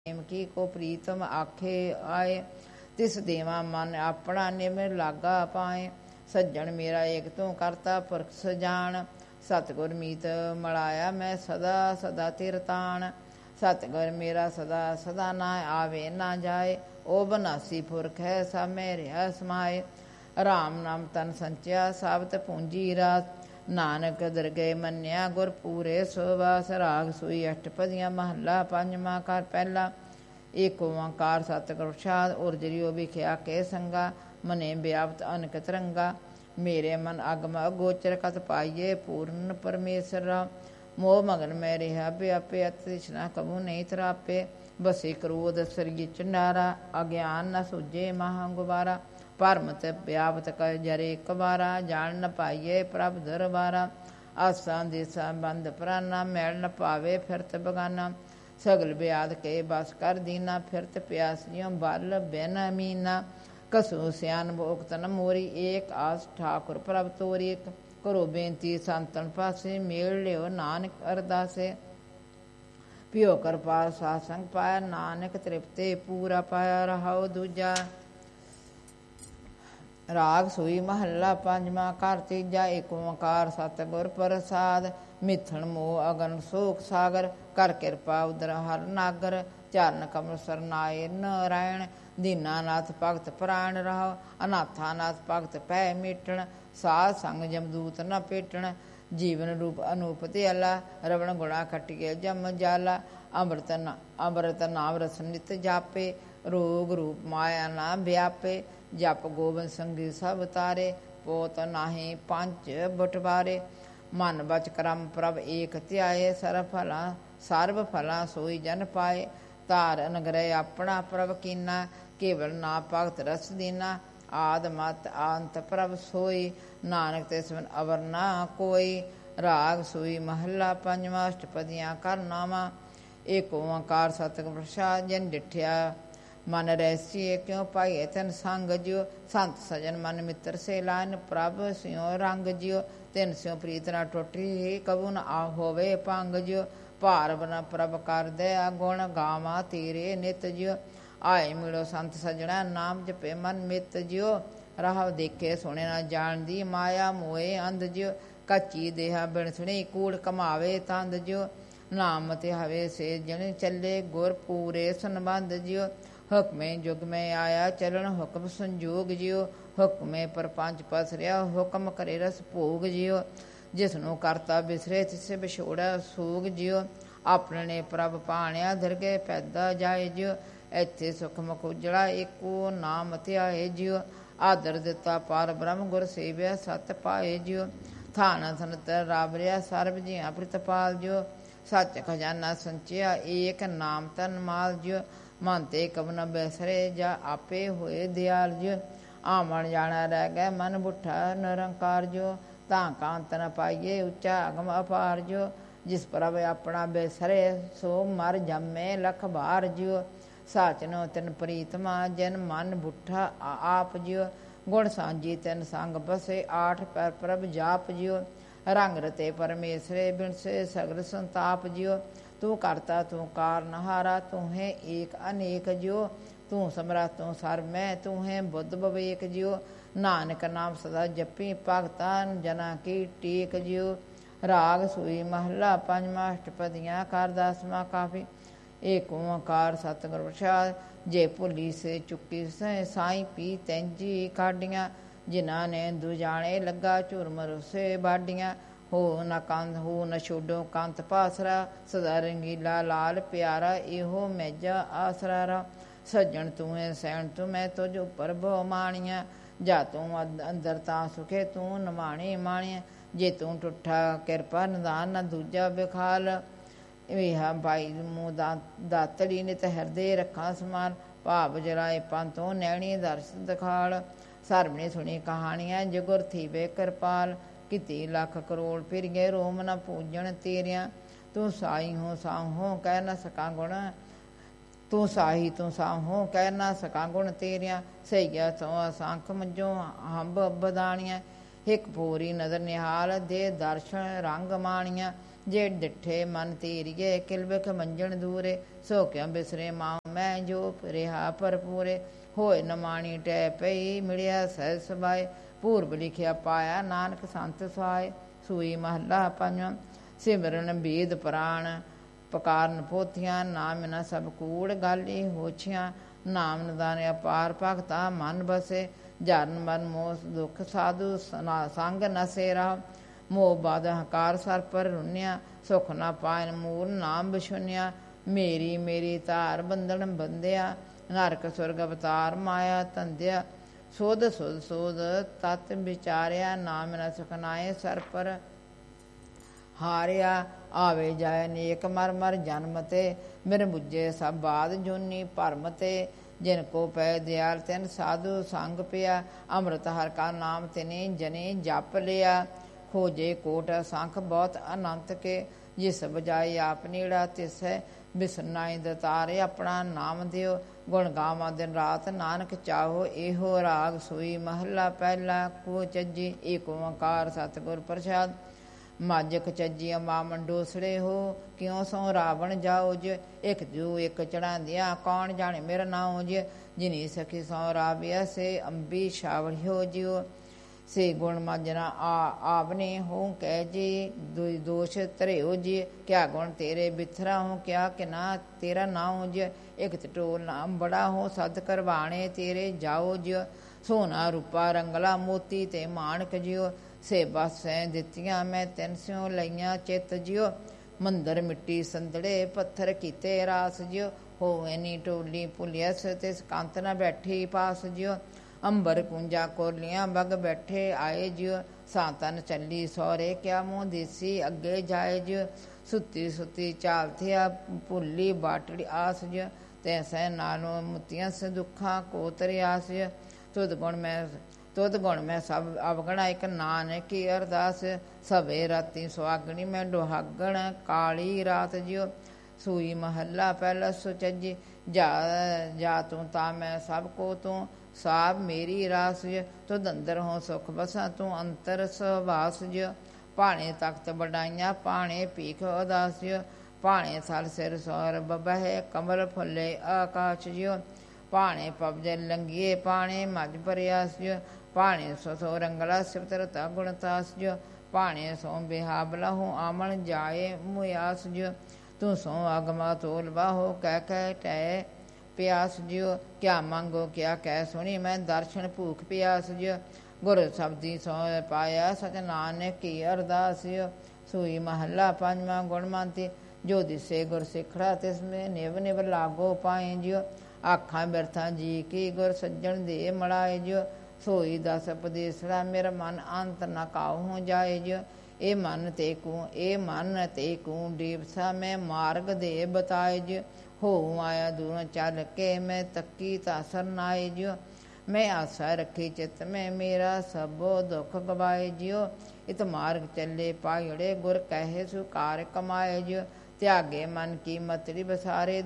प्रेम की को प्रीतम आखे आए, तिस देवा मन अपना निमिर लागा पाए। सज्जन मेरा एक तू करता पुरख सजान, सतगुर मीत मलाया मैं सदा सदा तिरतान। सतगुर मेरा सदा सदा ना आवे ना जाए, ओ बनासी पुरख है सब मेरा समाए। राम नाम तन संचिया साबत पूंजी रात, नानक दरगे मन्या गुर पूरे सुवास। राग सुई अष्टपदियाँ महला पंजवा कर पहला, एक ओंकार सतगुर प्रसाद। उर्जरियो विख्या के संगा, मने व्याप्त अनक तरंगा। मेरे मन अगम अगोचर कत पाइये, पूर्ण परमेश्वर राम। मोह मगन में रिहा व्यापे, अत तृष्णा कबू नहीं तरापे। बसे क्रोध सरिय चंडारा, अज्ञान न सूझे महा गुबारा। भरमत व्यापत कर जरे कबारा, जान न पाइये प्रभ दरबारा। आसा देसा बंद प्राना, मैल न पावे फिरत बगाना। सगल ब्याद के बस कर दीना, फिरत प्यासियों बल बिन मीना। कसू सियान भोगत न मोरी, एक आस ठाकुर प्रभ तोरी। करो बेनती संतन पासे, मेल लियो नानक अरदासे। पियो कृपा सासंग पाया, नानक तृप्ते पूरा पाया। रहाओ दूजा। राग सुई महला पंजवा कर तीजा, एक ओंकार सतगुर प्रसाद। मिथण मोह अगन शोक सागर, कर कृपा उदर हर नागर। चरण कमल सरनाए नारायण, दीनानाथ भगत प्राण रहो। अनाथानाथ भगत पै मिटण, साध संग जमदूत न पेटण। जीवन रूप अनूप दयाला, रवण गुणा खटिए जम जाला। अमृत नाम रस नित जापे, रोग रूप माया ना व्यापे। जप गोबिंद संगी सब तारे, पोत नाहि पंच बटवारे। मन बच करम प्रभ एक ध्याए, सर्व फला सोई जन पाए। तार अनुग्रह अपना प्रभ कीना, केवल ना भगत रस दीना। आद मत अंत प्रभ सोई, नानक तिस बिन अवर ना कोई। राग सुई महला पंजवा अष्टपदियाँ कर नामा, एक ओंकार सतगुर प्रसाद। जिन डिठिया मन रैसिए, क्यों पाइए तिन संग जियो। संत सजन मन मित्र से लान, प्रभ सियो रंग जियो। तिन स्यों प्रीत न टुटी, कबू न होवे भंग जियो। भार बन प्रभ कर दया गुण, गावा तेरे नित जियो। आए मिलो संत सजना, नाम जपे मन मित जियो। राह देखे सुने न जान दी, माया मोए अंध जियो। कच्ची देहा बिन सुनी, कूड़ कमावे तंद जियो। नाम ते हवे से जन चले, गुर पूरे संबंध जियो। हुक्मे जुग में आया चलन, हुक्म संजोग जियो। हुक्मे परपंच पसरिया, हुक्म करे रस भोग जियो। जिसनों करता बिसरे, तिसे बिछोड़ा सोग जियो। अपने ने प्रभ पाणिया, दरगे पैदा जाए जियो। इत्थे सुख मुकुजड़ा, एको नाम ध्याए जियो। आदर दिता पार ब्रह्म, गुर सेव्या सत पाए जियो। थान थनत राबरिया, सर्व जिया प्रतिपाल जियो। सच खजाना संचिया, एक नाम तन माल जियो। मन ते कबन बैसरे, जा आपे होए दयाल जियो। आमण जाना रह गए मन बुठा निरंकार जियो। तां कांत न पाइये उच्चा अगम अपार जियो। जिस प्रभ अपना बैसरे, सो मर जमे लख बार जियो। साचनो तिन प्रीतमा, जिन मन बुठा आप जियो। गुण सांझी तिन संग बसे, आठ पैर प्रभ जाप जियो। रंग रते परमेसरे, बिनसे सगल संताप जियो। तू करता तू कारणहारा, तू है एक अनेक जियो। तू समरथ तू सर्वमय, तू है बुद्ध विवेक जियो। नानक नाम सदा जपी, भगता जना की टेक जियो। राग सुई महला पंजवा अष्टपदियाँ कर दसवां काफी, एक ओंकार सतगुर प्रसाद। जे भुली से चुकी से, साई पी तैंजी काडियाँ। जिन्हां ने दुजाने लगा, झुरमर से बाडियाँ। हो न कंध हो न छोडो कंत पासरा, सदा रंगीला लाल प्यारा। इहो मैजा आसरा रा, सज्जन तू है सैन तू मैं तुझ उपर भो माणिया। जा तू अंदर ता सुखे, तू नमाणी माणिया। जे तू टुठा किरपा निदान, न दूजा बिखाल। इहा भाई मुँह दातड़ी, नित हृदय रखा समान। भाव जलाए पंतों, नैणी दर्श दिखाल। सरवणी सुनी कहानियाँ, जगुर थी वे कृपाल। किति लख करोड़ फिर गए, रोम न पूजन तेरिया। तू साई हो साऊ हो, कह न सका गुण। तू साही तू साऊ हो, कह न सका गुण तेरिया। सैया तो असंख मजो हंब बदानिया। हिक पूरी नदर निहाल, दे दर्शन रंग माणिया। ਜੇ ਡਿੱਠੇ ਮਨ ਧੀਰੀਏ ਕਿਲਬਿਖ ਮੰਜਣ ਦੂਰੇ ਸੋ ਕਿਉ ਬਿਸਰੇ ਮਾਉ ਮੈਂ ਜੋ ਰਿਹਾ ਭਰਪੂਰੇ ਹੋਏ ਨ ਮਾਣੀ ਟੈ ਪਈ ਮਿਲਿਆ ਸਹਿ ਸਬਾਏ ਪੂਰਬ ਲਿਖਿਆ ਪਾਇਆ ਨਾਨਕ ਸੰਤ ਸੁਹਾਏ। ਸੂਈ ਮਹੱਲਾ ਪੰਜਵਾਂ। ਸਿਮਰਨ ਬੀਦ ਪ੍ਰਾਣ ਪਕਾਰਨ ਪੋਥੀਆਂ ਨਾਮ ਨ ਸਭ ਕੂੜ ਗਾਲੀ ਹੋਛੀਆਂ ਨਾਮ ਨਿਦਾਨ ਅਪਾਰ ਭਗਤਾ ਮਨ ਬਸੇ ਜਰਨ ਮਨ ਮੋਹ ਦੁਖ ਸਾਧੂ ਸੰਗ ਨਸੇ ਰਾਹ ਮੋਹ ਬਾਦ ਹੰਕਾਰ ਸਰ ਪਰ ਰੁੰਨਿਆ ਸੁਖ ਨਾ ਪਾਇਨ ਮੂਲ ਨਾਮ ਬਿਸ਼ੁਨਿਆ ਮੇਰੀ ਮੇਰੀ ਧਾਰ ਬੰਧਨ ਬੰਧਿਆ ਨਰਕ ਸੁਰਗ ਅਵਤਾਰ ਮਾਇਆ ਧੰਦਿਆ ਸੋਧ ਸੁਧ ਸੋਧ ਤਤ ਵਿਚਾਰਿਆ ਨਾਮ ਨ ਸੁਖਨਾਏ ਸਰ ਪਰ ਹਾਰਿਆ ਆਵੇ ਜਾਏ ਨੇਕ ਮਰ ਮਰ ਜਨਮ ਤੇ ਮੇਰੇ ਬੁੱਝੇ ਸਭ ਬਾਦ ਜੋਨੀ ਭਰਮ ਤੇ ਜਿਨ ਕੋ ਪੈ ਦਿਆਲ ਤਿਨ ਸਾਧੂ ਸੰਗ ਪਿਆ ਅੰਮ੍ਰਿਤ ਹਰ ਕਾ ਨਾਮ ਤਿਨੇ ਜਨੇ ਜਪ ਲਿਆ ਖੋਜੇ ਕੋਟ ਸੰਖ ਬਹੁਤ ਅਨੰਤ ਕੇ ਜਿਸ ਬਜਾਏ ਆਪ ਨੀੜਾ ਤਿਸ ਹੈ ਬਿਸਨਾਈ ਦਤਾਰੇ ਆਪਣਾ ਨਾਮ ਦਿਓ ਗੁਣ ਗਾਵਾਂ ਦਿਨ ਰਾਤ ਨਾਨਕ ਚਾਹੋ ਇਹੋ ਰਾਗ ਸੋਈ ਮਹੱਲਾ ਪਹਿਲਾ ਕੋ ਚੱਜੀ ਏਕ ਓੰਕਾਰ ਸਤਿਗੁਰ ਪ੍ਰਸਾਦ ਮਾਜਕ ਚੱਜੀ ਮਾ ਮੰਡੋਸੜੇ ਹੋ ਕਿਉਂ ਸੋ ਰਾਵਣ ਜਾਓ ਜ ਇੱਕ ਜੂ ਇੱਕ ਚੜਾਂਦਿਆਂ ਕੌਣ ਜਾਣੇ ਮੇਰਾ ਨਾਉ ਜ ਜਿਨੀ ਸਖੀ ਸੋ ਰਾਵਿਆ ਸੇ ਅੰਬੀ ਛਾਵੜਿਓ ਜਿਉ ਸੇ ਗੁਣ ਮਾਜਨਾ ਆਪਨੇ ਹੋ ਕਹਿ ਜੀ ਦੋਸ਼ ਧਰਿਓ ਜੀ ਕਿਆ ਗੁਣ ਤੇਰੇ ਬਿਥਰਾ ਹੋ ਕਿਆ ਕਿ ਨਾ ਤੇਰਾ ਨਾਉ ਜ ਇੱਕ ਟੋਲ ਨਾਮ ਬੜਾ ਹੋ ਸਦ ਕਰਵਾਣੇ ਤੇਰੇ ਜਾਓ ਜ ਸੋਨਾ ਰੂਪਾ ਰੰਗਲਾ ਮੋਤੀ ਤੇ ਮਾਣਕ ਜਿਉ ਸੇ ਬਸੈਂ ਦਿੱਤੀਆਂ ਮੈਂ ਤਿੰਨ ਸਿਉ ਲਈਆਂ ਚਿੱਤ ਜਿਉ ਮੰਦਰ ਮਿੱਟੀ ਸੰਦੜੇ ਪੱਥਰ ਕੀਤੇ ਰਾਸ ਜਿਉ ਹੋਵੇ ਨੀ ਟੋਲੀ ਭੁਲਿਆਸ ਤੇ ਸਕੰਤ ਨਾ ਬੈਠੀ ਪਾਸ ਜਿਉ ਅੰਬਰ ਕੁੰਜਾ ਕੋਰਲੀਆਂ ਬਗ ਬੈਠੇ ਆਏ ਜਿਉ ਸਾਤਨ ਚੱਲੀ ਸੋਰੇ ਕਿਆ ਮੂੰਹ ਦੇਸੀ ਅੱਗੇ ਜਾਏ ਜਿਉ ਸੁੱਤੀ ਸੁੱਤੀ ਚਾਲਥਿਆ ਭੁੱਲੀ ਬਾਟੜੀ ਆਸ ਜਿਉ ਤੈਸੈ ਨਾਲੋਂ ਮੁੱਤੀਆਂ ਸ ਦੁੱਖਾਂ ਕੋ ਤਰਿਆਸ ਜਿਉ ਤੁਧ ਗੁਣ ਮੈਂ ਸਭ ਅਵਗਣਾ ਇੱਕ ਨਾਨਕ ਕੀ ਅਰਦਾਸ ਸਵੇ ਰਾਤੀ ਸੁਹਾਗਣੀ ਮੈਂ ਦੁਹਾਗਣ ਕਾਲੀ ਰਾਤ ਜਿਉ ਸੂਈ ਮਹੱਲਾ ਪਹਿਲਾ ਸੁਚੱਜੀ ਜਾ ਤੂੰ ਤਾਂ ਮੈਂ ਸਭ ਕੋ ਤੂੰ ਸਾਬ ਮੇਰੀ ਰਾਸ ਜਿ ਤੁਧ ਅੰਦਰ ਹੋ ਸੁਖ ਬਸਾ ਤੂੰ ਅੰਤਰ ਸਵਾਸ ਜਿ ਭਾਣੇ ਤਖਤ ਬਡਾਈਆਂ ਭਾਣੇ ਭੀਖ ਉਦਾਸ ਜਿ ਭਾਣੇ ਥਲ ਸਿਰ ਸੌਰ ਬਬਹਿ ਕਮਲ ਫੁੱਲੇ ਆਕਾਸ਼ ਜਿਉ ਭਾਣੇ ਪਬਜੇ ਲੰਗੀਏ ਭਾਣੇ ਮਜ ਪਰਿਆਸ ਜਿਉ ਭਾਣੇ ਸੋ ਰੰਗਲਾ ਸਿਵਤਰਤਾ ਗੁਣਤਾਸ ਜਿਉ ਭਾਣੇ ਸੋ ਬਿਹਾਬਲਾ ਹੋ ਆਮਣ ਜਾਏ ਮੁਆਸ ਜਿਉ ਤੂੰ ਸੋ ਅਗਮਾ ਤੋਲ ਬਾਹੋ ਕਹਿ ਕਹਿ ਟੈ ਪਿਆਸ ਜਿਉ ਕਿਆ ਮੰਗੋ ਕਿਆ ਕਹਿ ਸੁਣੀ ਮੈਂ ਦਰਸ਼ਨ ਭੂਖ ਪਿਆਸ ਜਿਉ ਗੁਰ ਸ਼ਬਦੀ ਸੋ ਪਾਇਆ ਸਚ ਨਾਨਕ ਕੀ ਅਰਦਾਸ ਜਿਉ ਸੂਈ ਮਹੱਲਾ ਪੰਜਵਾਂ ਗੁਣਮੰਤੀ ਜੋ ਦਿਸੇ ਗੁਰ ਸਿਖੜਾ ਤਿਸਮੇ ਨਿਵ ਨਿਵ ਲਾਗੋ ਪਾਏ ਜਿਉ ਆਖਾਂ ਬਿਰਥਾਂ ਜੀ ਕੀ ਗੁਰ ਸੱਜਣ ਦੇ ਮੜਾਏ ਜਿਉ ਸੋਈ ਦਸ ਉਪਦੇਸੜਾ ਮੇਰਾ ਮਨ ਅੰਤ ਨ ਕਾਉ ਹੋ ਜਾਏ ਜਿਉ ਇਹ ਮਨ ਤੇ ਕੂ ਡੀਵਸਾ ਮੈਂ ਮਾਰਗ ਦੇ ਬਤਾਏ ਜਿਉ ਹੋ ਆਇਆ ਦੂਰੋਂ ਚੱਲ ਕੇ ਮੈਂ ਤੱਕੀ ਤਾਸਰ ਨਾਏ ਜਿਉ ਮੈਂ ਆਸਾ ਰੱਖੀ ਚਿਤ ਮੈਂ ਮੇਰਾ ਸਭੋ ਦੁੱਖ ਗਵਾਏ ਜਿਉ ਇਤ ਮਾਰਗ ਚੱਲੇ ਪਾਇੜੇ ਗੁਰ ਕਹੇ ਸੁਕਾਰ ਕਮਾਏ ਜਿਉ ਤਿਆਗੇ ਮਨ ਕੀ ਮਤਰੀ ਬਸਾਰੇ